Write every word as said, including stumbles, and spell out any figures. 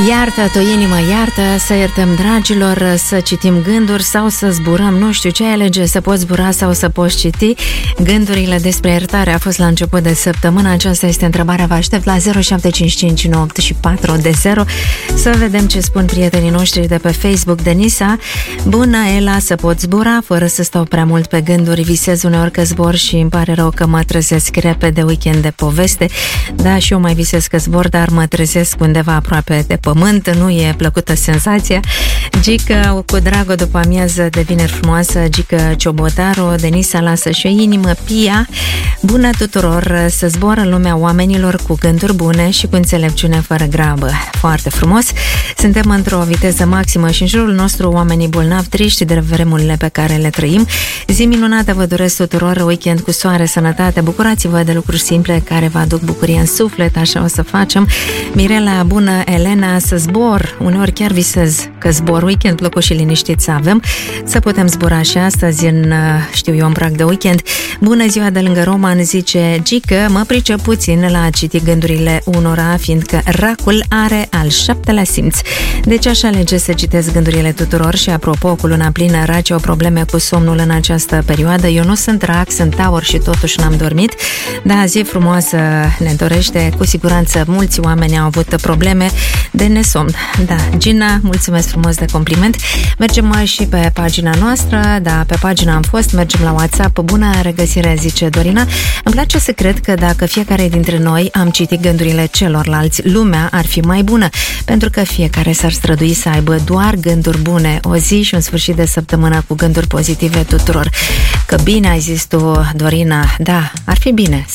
Iartă-te, o inimă, iartă, să iertăm, dragilor, să citim gânduri sau să zburăm, nu știu ce alege, să poți zbura sau să poți citi. Gândurile despre iertare a fost la început de săptămână, aceasta este întrebarea, vă aștept la zero șapte cinci cinci nouă opt patru de zero să vedem ce spun prietenii noștri de pe Facebook. Denisa: bună, Ela, să pot zbura fără să stau prea mult pe gânduri, visez uneori că zbor și îmi pare rău că mă trezesc repede, weekend de poveste. Da, și eu mai visez că zbor, dar mă trezesc undeva aproape de pământ, nu e plăcută senzația. Gică cu dragă după amiază de vineri frumoasă, Gică Ciobotaru. Denisa: lasă și o inimă. Pia: bună tuturor, să zbor în lumea oamenilor cu gânduri bune și cu înțelepciune fără grabă. Foarte frumos. Suntem într-o viteză maximă și în jurul nostru oamenii bolnavi, triști de vremurile pe care le trăim. Zi minunată vă doresc tuturor, weekend cu soare, sănătate, bucurați-vă de lucruri simple care vă aduc bucurie în suflet, așa o să facem. Mirela: bună, Elena, să zbor, uneori chiar visez că zbor, weekend plăcut și liniștit să avem, să putem zbura și astăzi în, știu eu, în prag de weekend. Bună ziua de lângă Roman, zice Gică, mă pricep puțin la a citi gândurile unora, fiindcă racul are al șaptelea simț. Deci aș alege să citesc gândurile tuturor și apropo, cu luna plină, race o probleme cu somnul în această perioadă. Eu nu sunt rac, sunt taur și totuși n-am dormit. Da, zi frumoasă ne dorește, cu siguranță mulți oameni au avut probleme de nesomn. Da, Gina, mulțumesc frumos de compliment. Mergem mai și pe pagina noastră. Da, pe pagina am fost, mergem la WhatsApp. Bună regăsire, zice Dorina. Îmi place să cred că dacă fiecare dintre noi am citit gândurile celorlalți, lumea ar fi mai bună, pentru că fiecare s-ar strădui să aibă doar gânduri bune. O zi și un sfârșit de săptămână cu gânduri pozitive tuturor. Că bine ai zis tu, Dorina. Da, ar fi bine